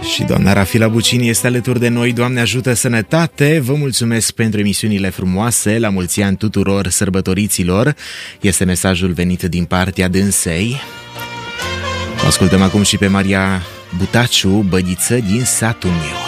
Și doamna Rafila Bucini este alături de noi. Doamne ajută, sănătate! Vă mulțumesc pentru emisiunile frumoase. La mulți ani tuturor sărbătoriților. Este mesajul venit din partea dânsei. O ascultăm acum și pe Maria Butaciu, bădiță din satul meu.